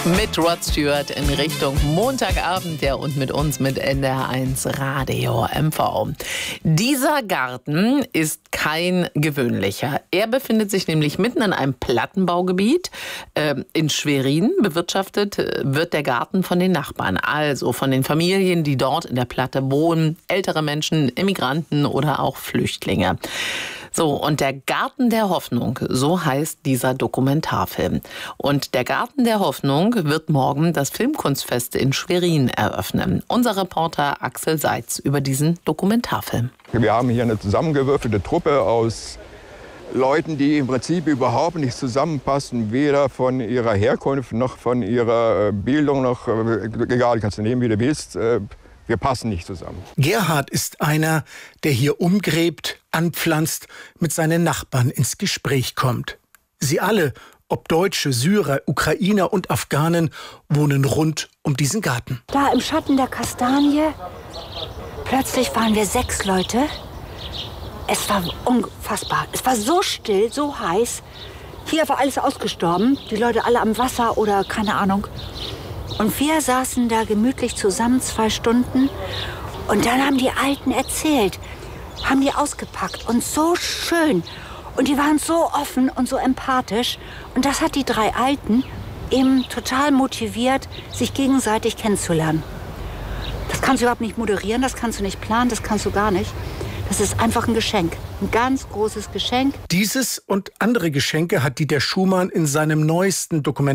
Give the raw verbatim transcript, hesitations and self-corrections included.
Mit Rod Stewart in Richtung Montagabend, ja, und mit uns mit N D R eins Radio M V. Dieser Garten ist kein gewöhnlicher. Er befindet sich nämlich mitten in einem Plattenbaugebiet. Äh, in Schwerin bewirtschaftet wird der Garten von den Nachbarn, also von den Familien, die dort in der Platte wohnen, ältere Menschen, Immigranten oder auch Flüchtlinge. So, und der Garten der Hoffnung, so heißt dieser Dokumentarfilm. Und der Garten der Hoffnung wird morgen das Filmkunstfest in Schwerin eröffnen. Unser Reporter Axel Seitz über diesen Dokumentarfilm. Wir haben hier eine zusammengewürfelte Truppe aus Leuten, die im Prinzip überhaupt nicht zusammenpassen, weder von ihrer Herkunft noch von ihrer Bildung, noch, egal, kannst du nehmen, wie du willst. Wir passen nicht zusammen. Gerhard ist einer, der hier umgräbt, anpflanzt, mit seinen Nachbarn ins Gespräch kommt. Sie alle, ob Deutsche, Syrer, Ukrainer und Afghanen, wohnen rund um diesen Garten. Da im Schatten der Kastanie, plötzlich waren wir sechs Leute. Es war unfassbar. Es war so still, so heiß. Hier war alles ausgestorben. Die Leute alle am Wasser oder keine Ahnung. Und wir saßen da gemütlich zusammen zwei Stunden. Und dann haben die Alten erzählt, haben die ausgepackt. Und so schön. Und die waren so offen und so empathisch. Und das hat die drei Alten eben total motiviert, sich gegenseitig kennenzulernen. Das kannst du überhaupt nicht moderieren, das kannst du nicht planen, das kannst du gar nicht. Das ist einfach ein Geschenk, ein ganz großes Geschenk. Dieses und andere Geschenke hat Dieter Schumann in seinem neuesten Dokumentarfilm